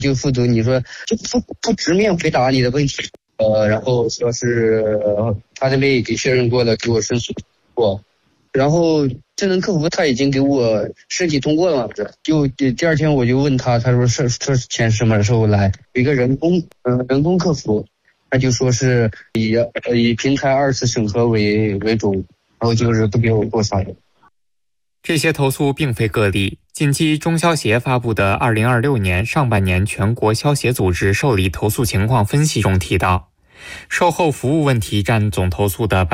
就负责你说就不直面回答你的问题，然后说是他那边也给确认过了，给我申诉过，然后智能客服他已经给我申请通过了嘛，就第二天我就问他，他说钱什么时候来？有一个人工客服，他就说是以平台2次审核为主，然后就是不给我过啥的。 这些投诉并非个例。近期中消协发布的2026年上半年全国消协组织受理投诉情况分析中提到，售后服务问题占总投诉的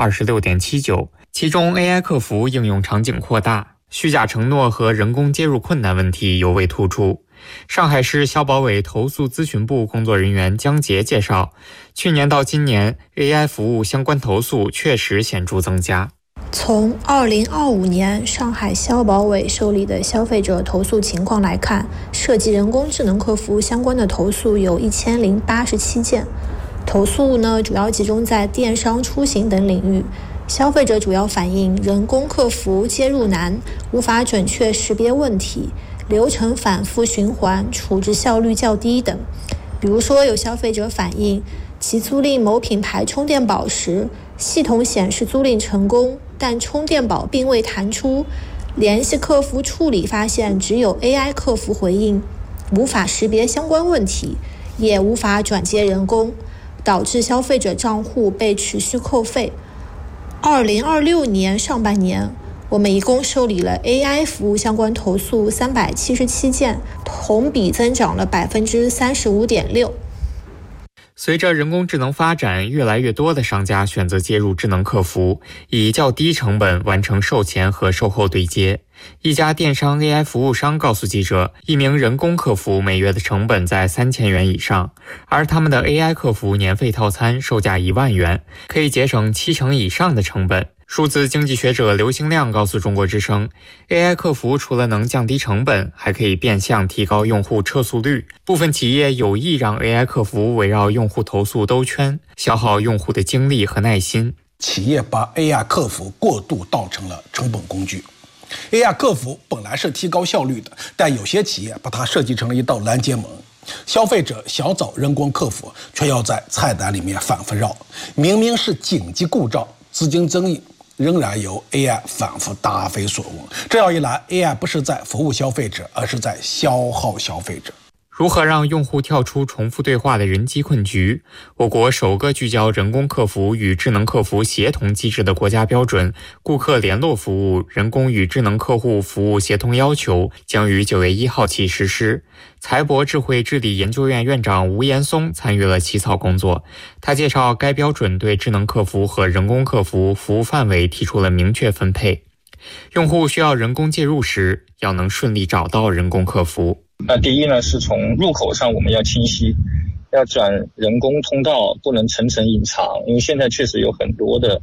26.79%， 其中 AI 客服应用场景扩大、虚假承诺和人工接入困难问题尤为突出。上海市消保委投诉咨询部工作人员江杰介绍，去年到今年 AI 服务相关投诉确实显著增加。 从2025年上海消保委受理的消费者投诉情况来看，涉及人工智能客服相关的投诉有1087件。投诉呢，主要集中在电商、出行等领域。消费者主要反映人工客服接入难，无法准确识别问题，流程反复循环，处置效率较低等。比如说，有消费者反映其租赁某品牌充电宝时，系统显示租赁成功，但充电宝并未弹出，联系客服处理发现只有 AI 客服回应，无法识别相关问题，也无法转接人工，导致消费者账户被持续扣费。2026年上半年，我们一共受理了 AI 服务相关投诉377件，同比增长了 35.6%。 随着人工智能发展，越来越多的商家选择接入智能客服，以较低成本完成售前和售后对接。一家电商 AI 服务商告诉记者，一名人工客服每月的成本在3000元以上，而他们的 AI 客服年费套餐售价1万元，可以节省70%以上的成本。数字经济学者刘兴亮告诉中国之声， AI 客服除了能降低成本，还可以变相提高用户撤诉率。部分企业有意让 AI 客服围绕用户投诉兜圈，消耗用户的精力和耐心。 企业把 AI 客服过度当成了成本工具。AI 客服本来是提高效率的，但有些企业把它设计成了一道拦截门。消费者想找人工客服，却要在菜单里面反复绕。明明是紧急故障、资金争议，仍然由 AI 反复答非所问。这样一来， AI 不是在服务消费者，而是在消耗消费者。 如何让用户跳出重复对话的人机困局？我国首个聚焦人工客服与智能客服协同机制的国家标准《顾客联络服务人工与智能客户服务协同要求》将于9月1号起实施。财博智慧治理研究院院长吴岩松参与了起草工作。他介绍，该标准对智能客服和人工客服服务范围提出了明确分配。用户需要人工介入时，要能顺利找到人工客服。 那第一呢，是从入口上我们要清晰，要转人工通道，不能层层隐藏，因为现在确实有很多的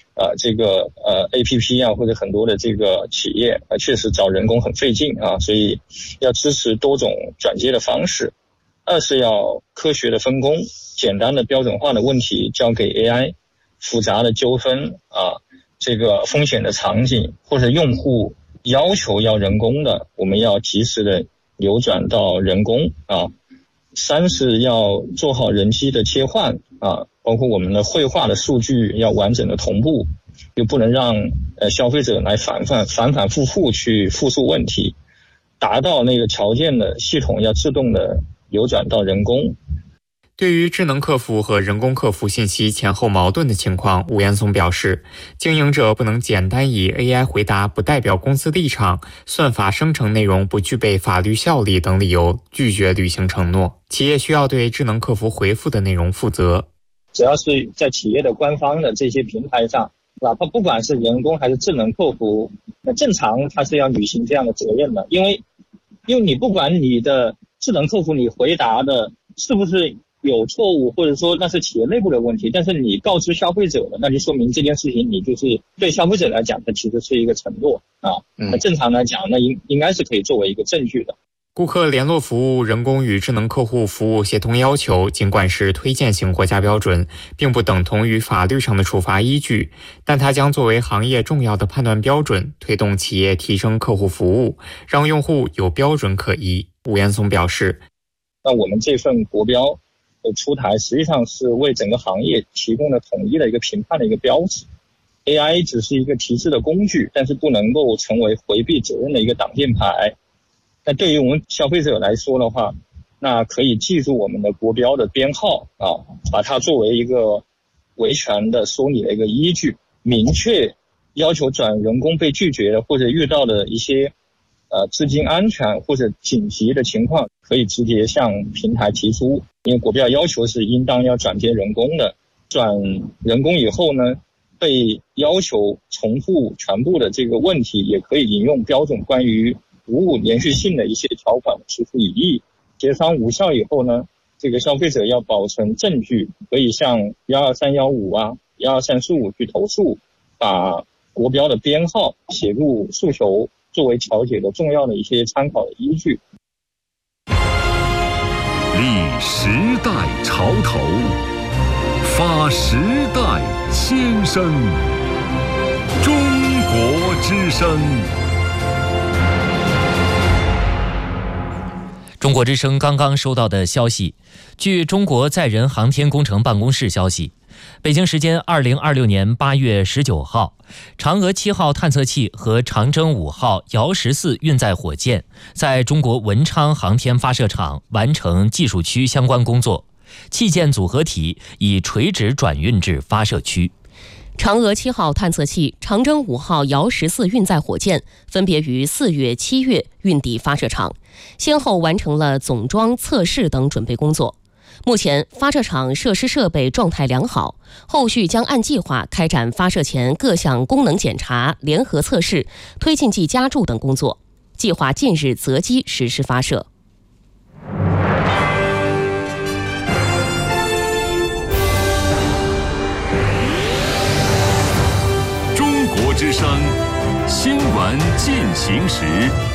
APP 啊，或者很多的这个企业确实找人工很费劲啊，所以要支持多种转接的方式。二是要科学的分工，简单的标准化的问题交给 AI， 复杂的纠纷啊，这个风险的场景或者用户要求要人工的，我们要及时的流转到人工啊。三是要做好人机的切换啊，包括我们的绘画的数据要完整的同步，又不能让消费者来反复去复述问题，达到那个条件的系统要自动的流转到人工。 对于智能客服和人工客服信息前后矛盾的情况，吴岩松表示，经营者不能简单以 AI 回答不代表公司立场、算法生成内容不具备法律效力等理由拒绝履行承诺。企业需要对智能客服回复的内容负责。 只要是在企业的官方的这些平台上，哪怕不管是人工还是智能客服，那正常它是要履行这样的责任的，因为你不管你的智能客服你回答的是不是有错误，或者说那是企业内部的问题，但是你告知消费者了，那就说明这件事情你就是对消费者来讲，它其实是一个承诺啊。那正常来讲，那应该是可以作为一个证据的。 顾客联络服务人工与智能客户服务协同要求尽管是推荐型国家标准，并不等同于法律上的处罚依据，但它将作为行业重要的判断标准，推动企业提升客户服务，让用户有标准可依。吴岩松表示， 那我们这份国标的出台，实际上是为整个行业提供了统一的一个评判的一个标志。AI 只是一个提示的工具，但是不能够成为回避责任的一个挡箭牌。那对于我们消费者来说的话，那可以记住我们的国标的编号啊，把它作为一个维权的说理的一个依据，明确要求转人工被拒绝的或者遇到的一些资金安全或者紧急的情况，可以直接向平台提出。因为国标要求是应当要转接人工的，转人工以后呢，被要求重复全部的这个问题，也可以引用标准关于服务连续性的一些条款提出异议。协商无效以后呢，这个消费者要保存证据，可以向12315啊、12345去投诉，把国标的编号写入诉求，作为调解的重要的一些参考的依据。 立时代潮头，发时代先声，中国之声。 中国之声刚刚收到的消息，据中国载人航天工程办公室消息，北京时间2026年8月19号，嫦娥7号探测器和长征5号遥14运载火箭在中国文昌航天发射场完成技术区相关工作，器件组合体已垂直转运至发射区。 嫦娥7号探测器、长征5号遥14运载火箭分别于4月、7月运抵发射场，先后完成了总装、测试等准备工作。目前发射场设施设备状态良好，后续将按计划开展发射前各项功能检查、联合测试、推进剂加注等工作，计划近日择机实施发射。 中国之声新闻进行时。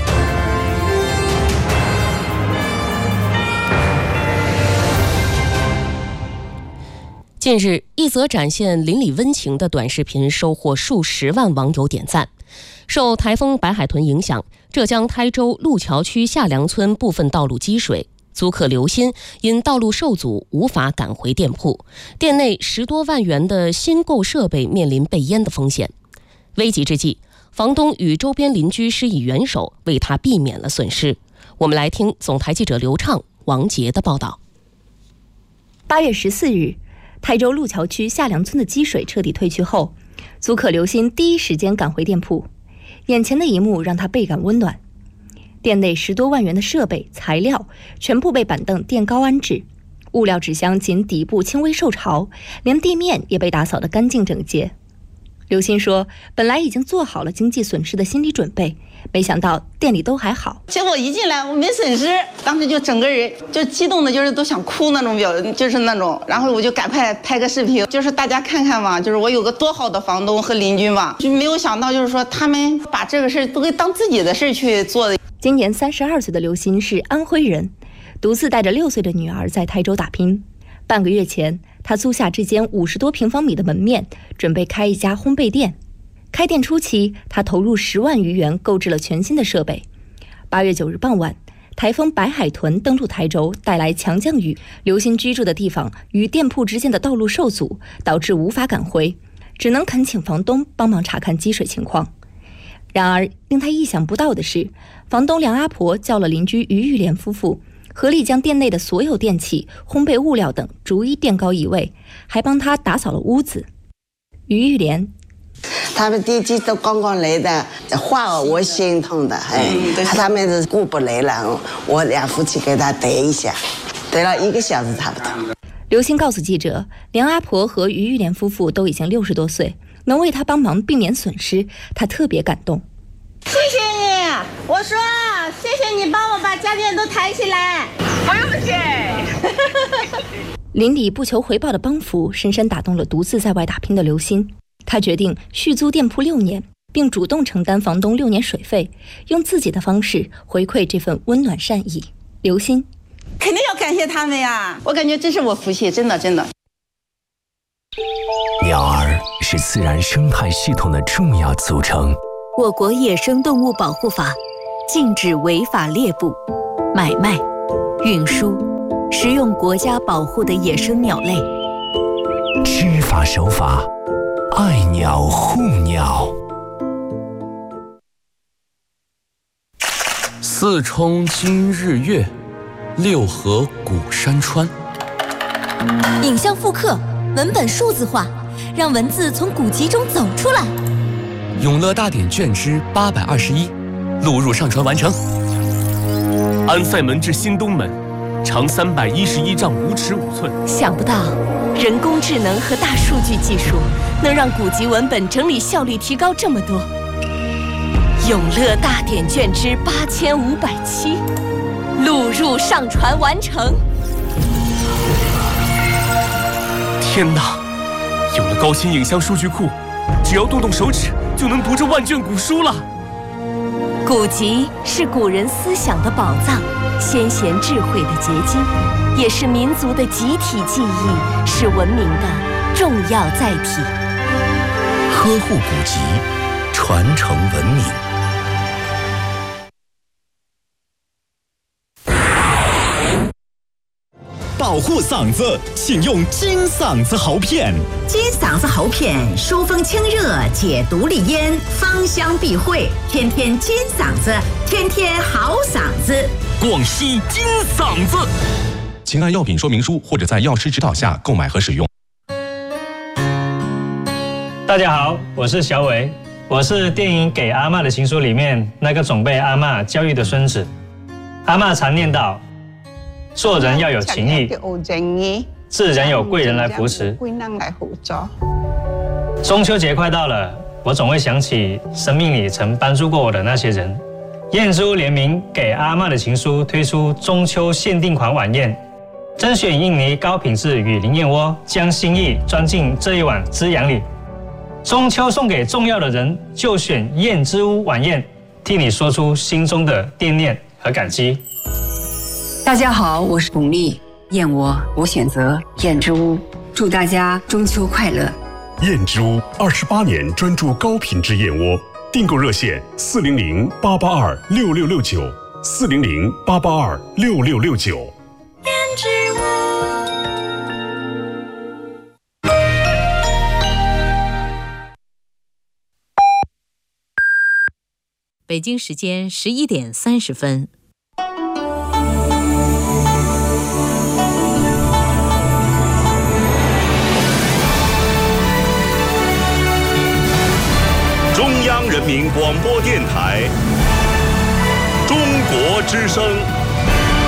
近日，一则展现邻里温情的短视频收获数十万网友点赞。受台风白海豚影响，浙江台州路桥区下梁村部分道路积水，租客刘鑫因道路受阻无法赶回店铺，店内10多万元的新购设备面临被淹的风险。危急之际，房东与周边邻居施以援手，为他避免了损失。我们来听总台记者刘畅、王杰的报道。 8月14日，台州路桥区下梁村的积水彻底退去后，租客刘鑫第一时间赶回店铺，眼前的一幕让他倍感温暖。店内10多万元的设备材料全部被板凳垫高安置，物料纸箱仅底部轻微受潮，连地面也被打扫得干净整洁。刘鑫说，本来已经做好了经济损失的心理准备，没想到店里都还好。 结果一进来我没损失，当时就整个人就激动的，就是都想哭那种就是那种。然后我就赶快拍个视频，就是大家看看嘛，就是我有个多好的房东和邻居嘛，就没有想到就是说他们把这个事都给当自己的事去做的。 今年32岁的刘鑫是安徽人，独自带着6岁的女儿在台州打拼。半个月前，他租下这间50多平方米的门面，准备开一家烘焙店。开店初期，他投入10万余元购置了全新的设备。8月9日傍晚，台风白海豚登陆台州，带来强降雨，刘鑫居住的地方与店铺之间的道路受阻，导致无法赶回，只能恳请房东帮忙查看积水情况。然而，令他意想不到的是，房东梁阿婆叫了邻居于玉莲夫妇，合力将店内的所有电器、烘焙物料等逐一垫高1位，还帮他打扫了屋子。于玉莲， 他们弟弟都刚刚来的，话我心疼的，他们是顾不来了，我2夫妻给他逮一下，逮了1个小时差不多。 刘鑫告诉记者，梁阿婆和于玉莲夫妇都已经60多岁，能为他帮忙避免损失，他特别感动。 谢谢你，我说谢谢你帮我把家电都抬起来，不用谢。 邻里不求回报的帮扶，深深打动了独自在外打拼的刘鑫。他决定续租店铺6年，并主动承担房东6年水费，用自己的方式回馈这份温暖善意。刘鑫， 肯定要感谢他们呀！我感觉这是我福气，真的。 鸟儿是自然生态系统的重要组成。 我国野生动物保护法禁止违法猎捕、买卖、运输、 食用国家保护的野生鸟类。 知法守法，爱鸟护鸟。 四冲今日月，六合古山川。 影像复刻，文本数字化，让文字从古籍中走出来。 永乐大典卷之821，录入上传完成。安塞门至新东门，长311丈5尺5寸。 想不到，人工智能和大数据技术能让古籍文本整理效率提高这么多。永乐大典卷之8507，录入上传完成。 天哪！有了高清影像数据库，只要动动手指就能读这万卷古书了。 古籍是古人思想的宝藏，先贤智慧的结晶，也是民族的集体记忆，是文明的重要载体。 呵护古籍，传承文明。 保护嗓子，请用金嗓子喉片。 金嗓子喉片疏风清热，解毒利咽，芳香避秽，天天金嗓子，天天好嗓子。 广西金嗓子，请按药品说明书或者在药师指导下购买和使用。 大家好，我是小伟，我是电影《给阿嬷的情书》里面那个总被阿嬷教育的孙子。阿嬷常念叨，做人要有情义，自然有贵人来扶持。中秋节快到了，我总会想起生命里曾帮助过我的那些人。燕之屋联名《给阿嬷的情书》推出中秋限定款晚宴，甄选印尼高品质雨林燕窝，将心意装进这一碗滋养里。中秋送给重要的人，就选燕之屋晚宴，替你说出心中的惦念和感激。 大家好，我是巩俐，燕窝我选择燕之屋，祝大家中秋快乐。 燕之屋28年专注高品质燕窝，订购热线400-882-6669，400-882-6669。 燕之屋。 北京时间11点30分。 中央人民广播电台。